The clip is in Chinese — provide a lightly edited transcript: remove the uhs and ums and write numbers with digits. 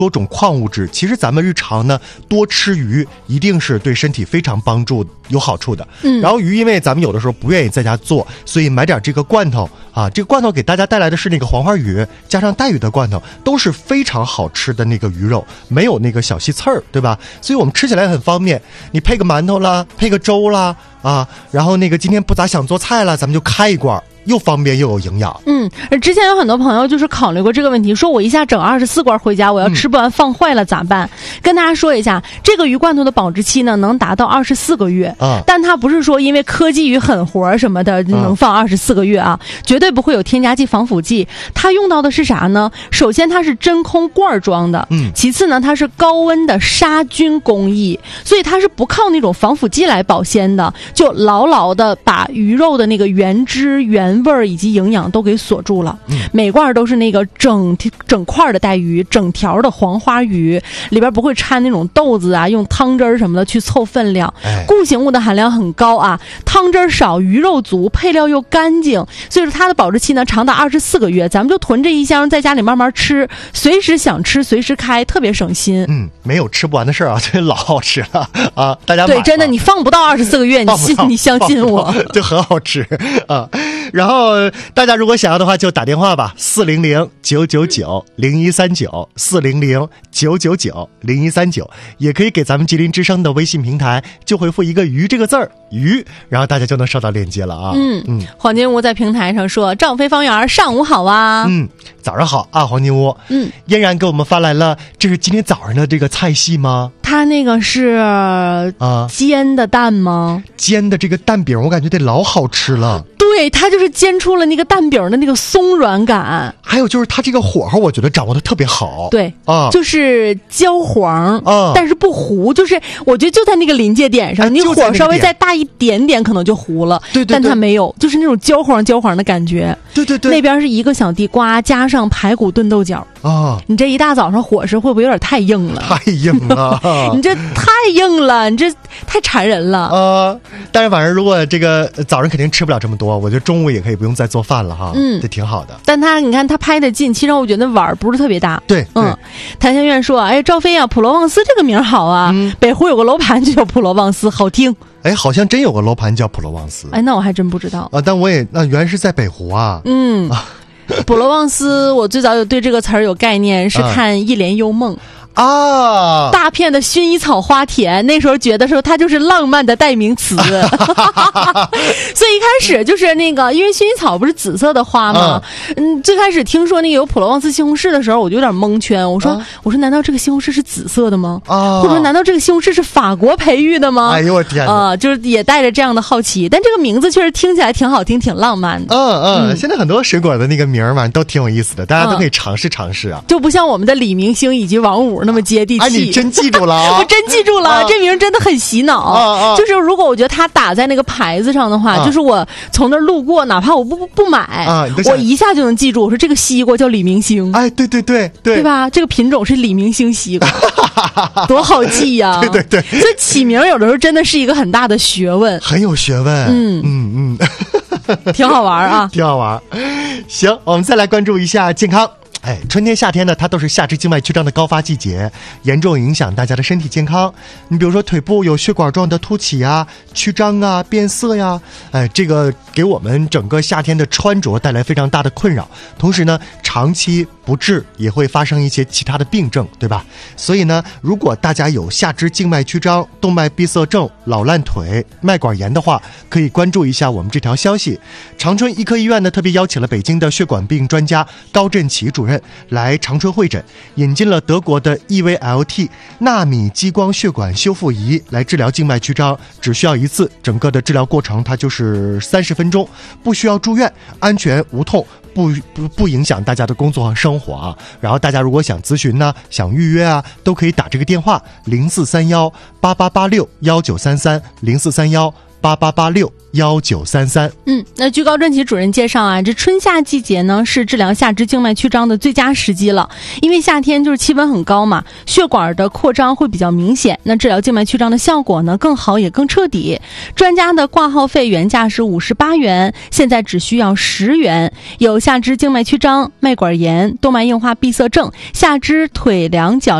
多种矿物质，其实咱们日常呢多吃鱼一定是对身体非常帮助有好处的。然后鱼因为咱们有的时候不愿意在家做，所以买点这个罐头啊，这个罐头给大家带来的是那个黄花鱼加上带鱼的罐头，都是非常好吃的那个鱼肉，没有那个小细刺儿，对吧？所以我们吃起来很方便，你配个馒头啦，配个粥啦啊，然后那个今天不咋想做菜了，咱们就开一罐，又方便又有营养。 之前有很多朋友就是考虑过这个问题，说我一下整24罐回家，我要吃不完放坏了咋办？跟大家说一下，这个鱼罐头的保质期呢能达到24个月但它不是说因为科技鱼狠活什么的能放24个月啊，绝对不会有添加剂防腐剂。它用到的是啥呢？首先它是真空罐装的，其次呢它是高温的杀菌工艺，所以它是不靠那种防腐剂来保鲜的，就牢牢的把鱼肉的那个原汁原味以及营养都给锁住了。每罐都是那个整块的带鱼，整条的黄花鱼，里边不会掺那种豆子啊，用汤汁什么的去凑分量，固形物的含量很高啊，汤汁少，鱼肉足，配料又干净，所以说它的保质期呢长达24个月，咱们就囤这一箱在家里慢慢吃，随时想吃随时开，特别省心。 没有吃不完的事儿啊，这老好吃了啊！大家买对，真的你放不到24个月，你相信我， 就很好吃啊。然后大家如果想要的话，就打电话吧，400-999-0139，400-999-0139，也可以给咱们吉林之声的微信平台，就回复一个鱼这个字儿，鱼，然后大家就能收到链接了啊。 黄金屋在平台上说，赵飞方圆上午好啊。 早上好啊，黄金屋。嫣然给我们发来了，这是今天早上的这个菜系吗？ 它那个是煎的蛋吗？ 煎的这个蛋饼我感觉得老好吃了。 对，它就是煎出了那个蛋饼的那个松软感， 还有就是它这个火候我觉得掌握的特别好。 对就是焦黄但是不糊，就是我觉得就在那个临界点上，你火稍微再大一点点可能就糊了。对，但它没有，就是那种焦黄的感觉。对，那边是一个小地瓜加上排骨炖豆角你这一大早上伙食会不会有点太硬了？ 太硬了你这太硬了，你这太馋人了但是反正如果这个早上肯定吃不了这么多，我觉得中午也可以不用再做饭了哈。这挺好的。 但你看他拍的近，其实我觉得碗不是特别大。 对， 谭香苑说，哎，赵飞啊，普罗旺斯这个名好啊，北湖有个楼盘就叫普罗旺斯，好听。 哎，好像真有个楼盘叫普罗旺斯。 哎，那我还真不知道但我也原来是在北湖啊。 普罗旺斯，我最早有对这个词儿有概念，是看《一帘幽梦》大片的薰衣草花田，那时候觉得说它就是浪漫的代名词。所以一开始就是那个，因为薰衣草不是紫色的花吗？最开始听说那个有普罗旺斯西红柿的时候，我就有点蒙圈。我说难道这个西红柿是紫色的吗？或者说难道这个西红柿是法国培育的吗？ 哎呦我天哪！ 就是也带着这样的好奇，但这个名字确实听起来挺好听，挺浪漫的。 现在很多水果的那个名儿嘛都挺有意思的，大家都可以尝试尝试啊。 就不像我们的李明星以及王五那么接地气。 你真记住了啊！ 我真记住了，这名真的很洗脑。就是如果我觉得他打在那个牌子上的话，就是我从那儿路过，哪怕我不买我一下就能记住。我说这个西瓜叫李明星。 哎，对吧？这个品种是李明星西瓜，多好记呀！ 对， 所以起名有的时候真的是一个很大的学问， 很有学问。 挺好玩啊， 挺好玩。行，我们再来关注一下健康。春天夏天呢，它都是下肢静脉曲张的高发季节，严重影响大家的身体健康。你比如说腿部有血管状的凸起啊、曲张啊、变色呀，这个给我们整个夏天的穿着带来非常大的困扰。同时呢，长期不治也会发生一些其他的病症，对吧？所以呢，如果大家有下肢静脉曲张、动脉闭塞症、老烂腿、脉管炎的话，可以关注一下我们这条消息。长春医科医院呢，特别邀请了北京的血管病专家高振奇主任来长春会诊，引进了德国的 EVLT 纳米激光血管修复仪来治疗静脉曲张，只需要一次，整个的治疗过程它就是30分钟，不需要住院，安全无痛，不影响大家的工作和生活啊。然后大家如果想咨询呢，想预约啊，都可以打这个电话043188861933 88861933。 那据高振奇主任介绍啊，这春夏季节呢是治疗下肢静脉曲张的最佳时机了，因为夏天就是气温很高嘛，血管的扩张会比较明显，那治疗静脉曲张的效果呢更好也更彻底。专家的挂号费原价是58元，现在只需要10元。有下肢静脉曲张、脉管炎、动脉硬化闭塞症、下肢腿两脚